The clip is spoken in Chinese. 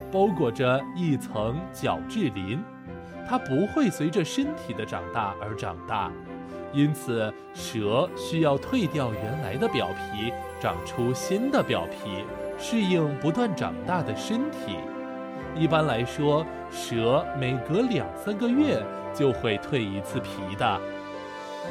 包裹着一层角质磷，它不会随着身体的长大而长大，因此蛇需要褪掉原来的表皮，长出新的表皮，适应不断长大的身体。一般来说，蛇每隔2-3个月就会蜕一次皮的。